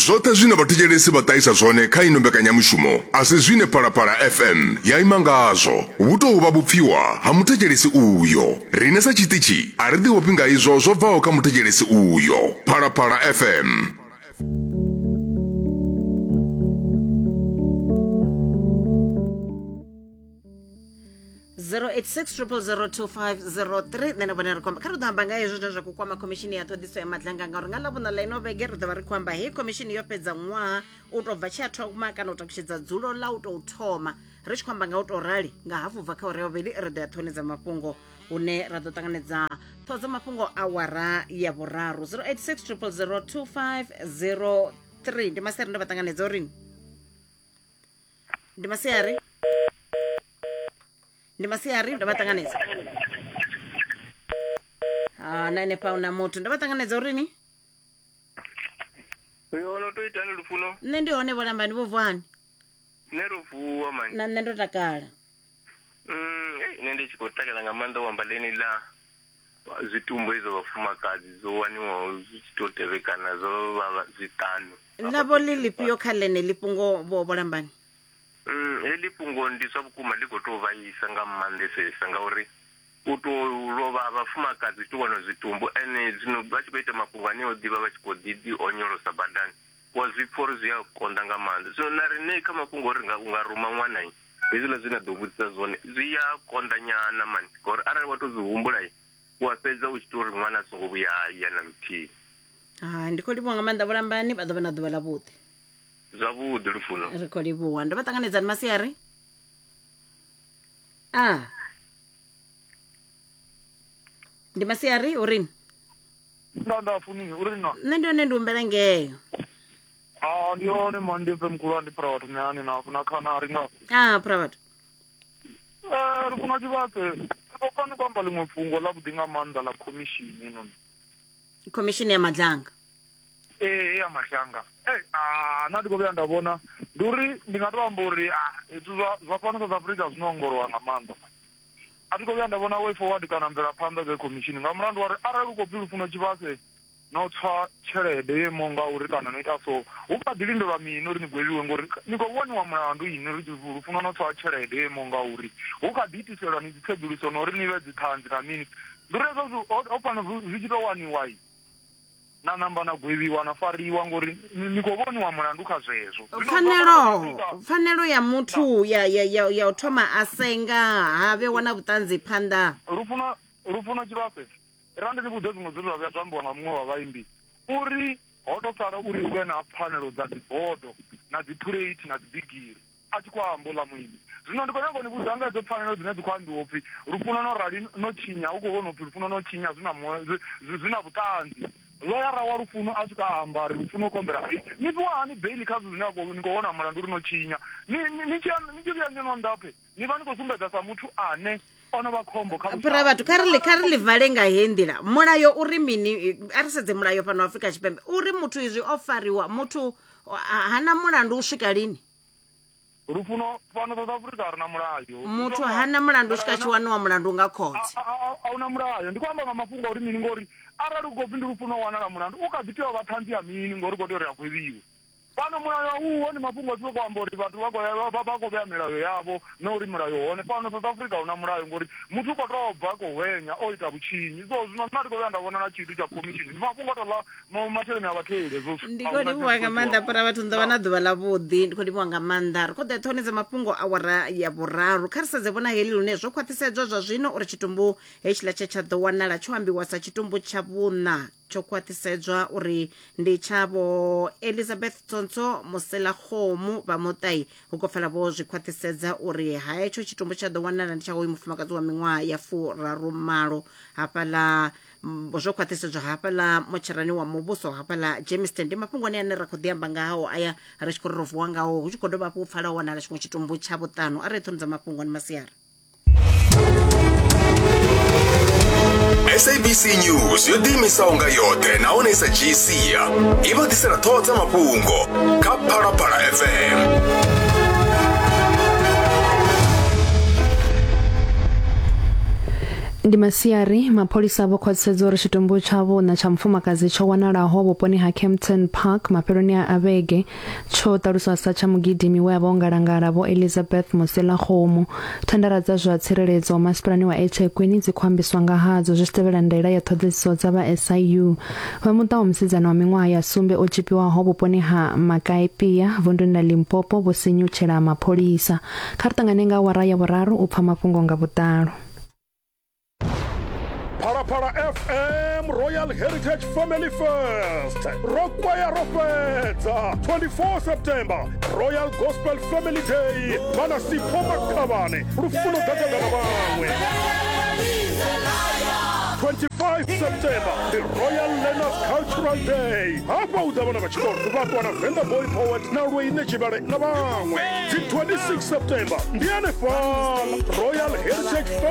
Zwoṱhe zwine vhathetshelesi vha ṱahisa zwone kha ino mbekanyamushumo a si zwine Phalaphala FM ya ima ngazwo. Hu tou vha vhupfiwa ha muthetshelesi uyo. Riṋe sa tshiṱitshi a ri ḓivhofhi nga izwo zwo bvaho kha muthetshelesi uyo. Phalaphala FM. 086002503 nene vona ri khomba kha ri ḓo amba nga hezwo zwine zwa khou kwama khomishini ya ṱhoḓiso ya madlanga ngauri nga ḽavhuṋa ḽa ino vhege ri ḓo vha ri khou amba hei khomishini yo fhedza ṅwaha u tou bva tshi a thoma kana u takutshedza dzulo ḽa u tou thoma ri tshi khou amba nga u tou rali nga hafu bva kha uri ya vhuvhili ri ḓo ya ṱhoni dza mafhungo hune ra ḓo ṱanganedza ṱho dza mafhungo awara ya vhuraru. 086002503 ndi masiari ndo vha ṱanganedza uri ndi masiari ndo vha ṱanganedza na hanefha una muthu ndo vha ṱanganedza uri ni ono to itani lufuno nṋe ndi hone vholamba ndi vhubvani nṋe ro vuwa mani na nṋe ndo takala nṋe ndi tshi khou takala nga maanḓa u amba ḽeni ḽa zwitumbu izwo vhafumakadzi zwo waniwaho zwi tshi tou tevhekana zwo vha zwiṱanu ḽavho ḽi ḽifhio kha ḽene ḽifhungo vholambani heḽi fhungo ndi zwa vhukuma ḽi khou tou vhaisa nga maanḓesesa ngauri u tou lovha vhafumakadzi tu wana zwitumbu ene zwino vha tshi khou ita mafhungo ane o ḓivha vha tshi khou ḓi onyolosa badani wa zwipfa uri zwi a konḓa nga maanḓa zwino na riṋe kha mafhungo ori u nga ruma ṅwanai hezwiḽa zwine a ḓo vhudzisa zwone zwi a konḓa nyana mani ngauri arali wa tou zwi humbulai wa fhedza u tshi tou uri ṅwana a songo vhuya ya na luthihi. Ndi khou livhuwa nga maanḓa vholambani vha ḓo vha na ḓuvha ḽavhuḓi zwavhuḓi lufuno ri khou livhuwa ndo vha ṱanganedzani masiari ndi masiari urini nda funi urina nṋe ndi hone ndi humbela ngeyo ndi hone mandi phe mkhulu ndi private nyani na khana ri nga private ri funa tshivhatse ro fana kwamba ḽiṅwe fhungo ḽa vhuḓi nga maanḓa ḽa khomishini ya madlanga ya madlanga na ndi khou vhuya nda vhona ndi uri ndi nga tou amba uri zwithu zwa fhano South Africa zwino ongolowa nga maanḓa a thi khou vhuya nda vhona way forward kana mvelaphanḓa dza khomishini nga mulandu wa uri arali u khou pfi lufuno tshivhase na u tswa tshelede ye mo nga uri kana no ita so hu kha ḓi lindelwa mini uri ni gweliwe ngori ni khou vhoniwa mulandu ini ri lufuno no tswa tshelede ye mo nga uri hu kha ḓi itiselwa ni dzithebuluso na uri ni vhe dzithanzi na mini ndi uri hezwo o fana zwi tshi tou waniwa na namba na gwevhiwa na fariwa ngori ni khou vhoniwa mulandu kha zwezwo pfanelo ya muthu ya u thoma a senga ha vhewa na vhuṱanzi phanḓa lufuno tshivhase randi ni vhudze zwiṅwe zwine zwa vhuya zwambiwa nga muṅwe wa vhaimbi uri ho tou sala uri hu vhe na pfanelo dza dzibodo na dziphuleithi na dzidigiri a tshi khou amba ḽa muimbi zwino ndi khou nyanga u ni vhudza nga hedzo pfanelo dzine dzi khou ambiwa upfi lufuno no rali no tshinya u khou vhona upfi lufuno no tshinya zwi na vhuṱanzi loyara wa lufuno a swika amba ri lufuno kombela ni fhiwa hani beili kha zwine ni khou vhona mulandu uri no tshinya ni tshi vhuya nyeno ndaphe ni vha ni khou sumbedza sa muthu ane ono vha khombo kha vhathu kha ri ḽi vale nga heyi nḓila mulayo uri mini a ri sedze mulayo fhano Afrika Tshipembe uri muthu izwi o fariwa muthu hana mulandu u swika lini lufuno fhano South Africa ri na mulayo muthu hana mulandu u swika tshi waniwa mulandu nga khotsi a una mulayo ndi khou amba nga mafhungo uri mini ngori arali u khou pfi ndi lufuno wanala mulandu u kha ḓi tea u vha ṱhanzi ya mini ngori u khou tea uri a gwevhiwe fhano mulayo uwo ni mafhungo a tshi khou amba uri vhathu vha khou vhea milayo yavho na uri mulayo hone fhano South Africa hu na mulayo ngori muthu u khou tou bva a khou hwenya o ita vhutshinyi so zwino nna ndi khou vhuya nda vhona na tshithu tsha khomishini ndi mafhungo a tou ḽa masheleni a vhatheli hezwo ndi khou livhuwa nga maanḓa phura vhathu ḓo vha na ḓuvha ḽavhuḓi ndi khou livhuwa nga maanḓa ri khou ḓa ṱhoni dza mafhungo awara ya vhuraru kha ri sedze vhona heḽi lune zwo khwaṱhisedzwa zwa zwino uri tshitumbu hetshiḽa tshe tsha ḓo wanala tsho ambiwa sa tshitumbu tsha vhuṋa tsho khwaṱhisedzwa uri ndi tshavho Elizabeth Tsonso Moselakgomo vha muṱai hu khou pfala vho zwi khwaṱhisedza uri hetsho tshitumbu tsha ḓo wanala ndi tsha hoyu mufumakadzi wa miṅwaha ya 48 hafhaḽa zwo khwaṱhisedzwa hafhaḽa motsharani wa muvhuso hafhaḽa Jamestown ndi mafhungo ane ra khou ḓi amba ngaho aya ri tshi khou ri ro vuwa ngaho hu tshi khou dovha hafhu u pfala wanala tshiṅwe tshitumbu tsha vhuṱanu ari ṱhoni dza mafhungo ni masiari SABC News yo ḓiimisaho nga yoṱhe nahone i sa dzhii sia i vha ḓisela ṱhoho dza mafhungo kha Phalaphala FM. Ndi masiari mapholisa vho khwaṱhisedza uri tshitumbu tshavho na tsha mufumakadzi tsho wanalaho vhuponi ha Kempton Park mafheloni a vhege tsho ṱaluswa sa tsha mugidimi we a vha o ngalangala vho Elizabeth Mosela Khomo. Thandara dza zwa tsireledzo masipalani wa eThekwini dzi khou ambiswa nga hadzo zwi tshi tevhela ndaela ya ṱhoḓisiso dza vha SIU. Vha muṱa wa musidzana wa miṅwaha ya sumbe o tshipiwaho vhuponi ha Makaipia vunḓuni ḽa Limpopo vho sinyutshela mapholisa. Kha ri ṱangane nga awara ya vhuraru u pfa mafhungo nga vhuḓalo. Parapara FM Royal Heritage Family First Rokwaya Rofedza 24 September Royal Gospel Family Day Bana Sipho Makhabane Rufuno Dadana bangwe 25 September the Royal Learners Cultural Day hapa uzabona bachikolo batwana Venda Boy Poet na Rweyine Chibale na bangwe 26 September Ndiane Fall Royal Heritage Family